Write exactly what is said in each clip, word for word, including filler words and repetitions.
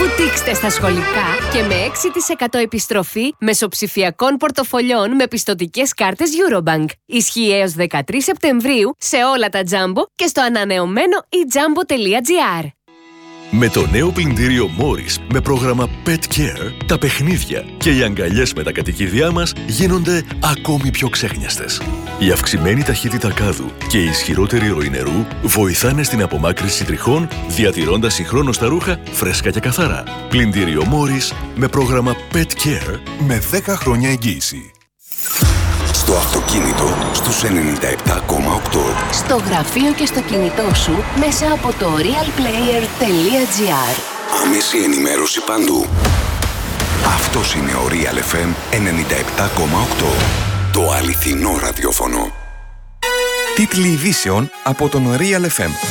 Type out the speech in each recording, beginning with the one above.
Βουτήξτε στα σχολικά και με έξι τοις εκατό επιστροφή μεσοψηφιακών πορτοφολιών με πιστωτικές κάρτες Eurobank. Ισχύει έως δεκατρείς Σεπτεμβρίου σε όλα τα Jumbo και στο ανανεωμένο e jumbo τελεία gr. Με το νέο πλυντήριο Morris με πρόγραμμα Pet Care, τα παιχνίδια και οι αγκαλιές με τα κατοικίδια μας γίνονται ακόμη πιο ξέχνιαστες. Η αυξημένη ταχύτητα κάδου και η ισχυρότερη ροή νερού βοηθάνε στην απομάκρυνση τριχών, διατηρώντας συγχρόνως τα ρούχα φρέσκα και καθαρά. Πλυντήριο Morris με πρόγραμμα Pet Care με δέκα χρόνια εγγύηση. Στο αυτοκίνητο στους ενενήντα επτά κόμμα οκτώ. Στο γραφείο και στο κινητό σου μέσα από το realplayer τελεία gr. Άμεση ενημέρωση παντού. Αυτός είναι ο Real εφ εμ ενενήντα επτά κόμμα οκτώ. Το αληθινό ραδιόφωνο. Τίτλοι ειδήσεων από τον Real εφ εμ.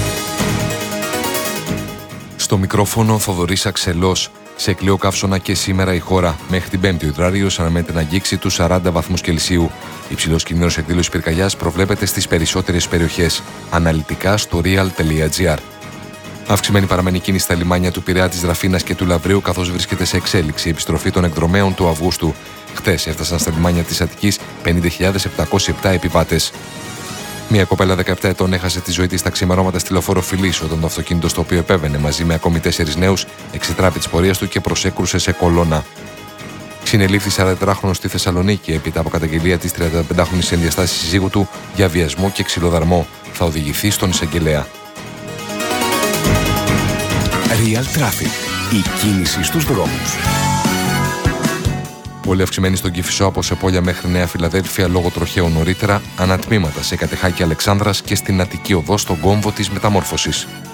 Στο μικρόφωνο Θοδωρής Αξελός. Σε κλειό καύσωνα και σήμερα η χώρα. Μέχρι την Πέμπτη ο υδράριος αναμένεται να αγγίξει τους σαράντα βαθμούς Κελσίου. Υψηλός κίνδυνος εκδήλωσης πυρκαγιάς προβλέπεται στις περισσότερες περιοχές. Αναλυτικά στο real τελεία gr. Αυξημένη παραμένει κίνηση στα λιμάνια του Πειραιά, της Δραφίνας και του Λαβρίου, καθώς βρίσκεται σε εξέλιξη η επιστροφή των εκδρομέων του Αυγούστου. Χτες έφτασαν στα λιμάνια της Αττικής πενήντα χιλιάδες επτακόσιοι επτά επιβάτες. Μια κοπέλα δεκαεπτά ετών έχασε τη ζωή της στα ξημερώματα στη λεωφόρο Φιλής, όταν το αυτοκίνητο στο οποίο επέβαινε μαζί με ακόμη τέσσερις νέους εξετράπη της πορείας του και προσέκρουσε σε κολόνα. Συνελήφθη σαραντατετράχρονος στη Θεσσαλονίκη έπειτα από καταγγελία της τριανταπεντάχρονης ενδιαστάσης συζύγου του για βιασμό και ξυλοδαρμό. Θα οδηγηθεί στον εισαγγελέα. Real Traffic. Η κίνηση στους δρόμους. Πολύ αυξημένη στον Κηφισό από Σεπόλια μέχρι Νέα Φιλαδέλφια λόγω τροχαίου νωρίτερα, ανατμήματα σε Κατεχάκη Αλεξάνδρας και στην Αττική Οδό στον κόμβο της μεταμόρφωσης.